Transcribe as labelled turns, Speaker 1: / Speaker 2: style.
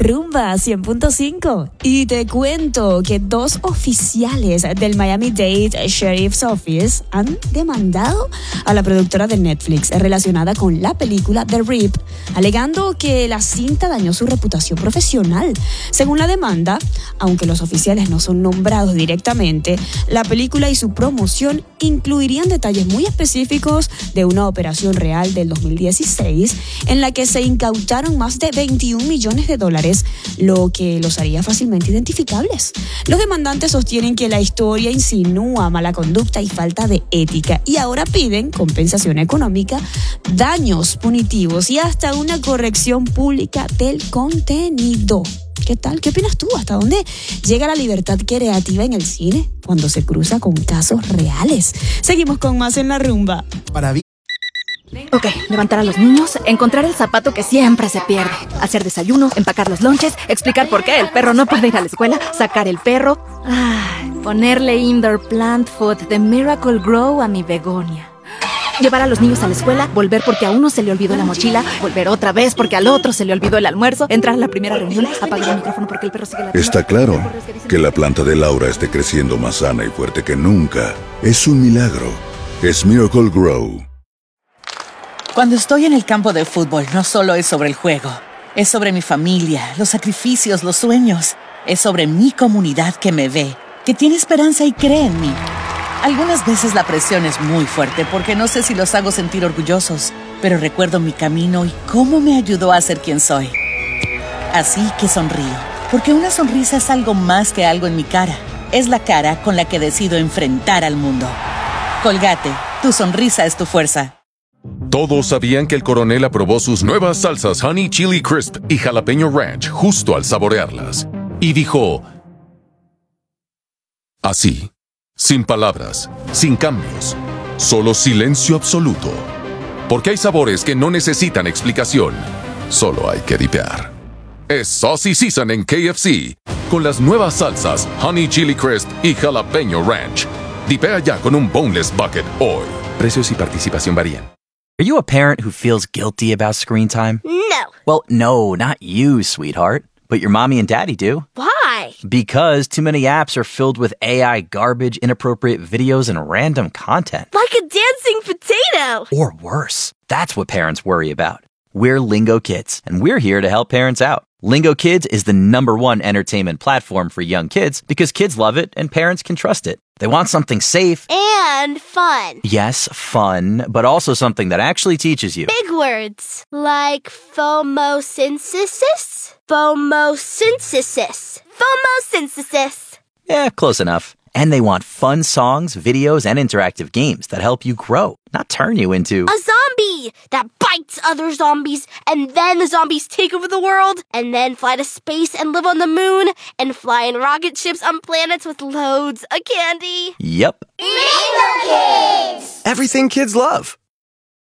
Speaker 1: Rumba 100.5. Y te cuento que 2 oficiales del Miami-Dade Sheriff's Office han demandado a la productora de Netflix relacionada con la película The Rip, alegando que la cinta dañó su reputación profesional. Según la demanda, aunque los oficiales no son nombrados directamente, la película y su promoción incluirían detalles muy específicos de una operación real del 2016 en la que se incautaron más de $21 millones, lo que los haría fácilmente identificables. Los demandantes sostienen que la historia insinúa mala conducta y falta de ética y ahora piden compensación económica, daños punitivos y hasta una corrección pública del contenido. ¿Qué tal? ¿Qué opinas tú? ¿Hasta dónde llega la libertad creativa en el cine cuando se cruza con casos reales? Seguimos con más en La Rumba.
Speaker 2: Ok, levantar a los niños, encontrar el zapato que siempre se pierde, hacer desayuno, empacar los lonches, explicar por qué el perro no puede ir a la escuela, sacar el perro, ponerle indoor plant food de Miracle Grow a mi begonia. Llevar a los niños a la escuela, volver porque a uno se le olvidó la mochila, volver otra vez porque al otro se le olvidó el almuerzo, entrar a la primera reunión, apagar el micrófono porque el perro sigue la...
Speaker 3: Está claro que la planta de Laura esté creciendo más sana y fuerte que nunca. Es un milagro. Es Miracle Grow.
Speaker 4: Cuando estoy en el campo de fútbol, no solo es sobre el juego. Es sobre mi familia, los sacrificios, los sueños. Es sobre mi comunidad que me ve, que tiene esperanza y cree en mí. Algunas veces la presión es muy fuerte porque no sé si los hago sentir orgullosos, pero recuerdo mi camino y cómo me ayudó a ser quien soy. Así que sonrío, porque una sonrisa es algo más que algo en mi cara. Es la cara con la que decido enfrentar al mundo. Colgate, tu sonrisa es tu fuerza.
Speaker 5: Todos sabían que el coronel aprobó sus nuevas salsas Honey Chili Crisp y Jalapeño Ranch justo al saborearlas. Y dijo... así, sin palabras, sin cambios, solo silencio absoluto. Porque hay sabores que no necesitan explicación, solo hay que dipear. Es Saucy Season en KFC, con las nuevas salsas Honey Chili Crisp y Jalapeño Ranch. Dipea ya con un Boneless Bucket hoy. Precios y participación varían.
Speaker 6: Are you a parent who feels guilty about screen time?
Speaker 7: No.
Speaker 6: Well, no, not you, sweetheart. But your mommy and daddy do.
Speaker 7: Why?
Speaker 6: Because too many apps are filled with AI garbage, inappropriate videos, and random content.
Speaker 7: Like a dancing potato.
Speaker 6: Or worse. That's what parents worry about. We're Lingo Kids, and we're here to help parents out. Lingo Kids is the #1 entertainment platform for young kids because kids love it and parents can trust it. They want something safe.
Speaker 7: And fun.
Speaker 6: Yes, fun, but also something that actually teaches you.
Speaker 7: Big words. Like phomosynthesis? Phomosynthesis. Phomosynthesis.
Speaker 6: Yeah, close enough. And they want fun songs, videos, and interactive games that help you grow, not turn you into...
Speaker 7: a zombie that bites other zombies, and then the zombies take over the world, and then fly to space and live on the moon, and fly in rocket ships on planets with loads of candy.
Speaker 6: Yep.
Speaker 7: Lingo Kids!
Speaker 8: Everything kids love.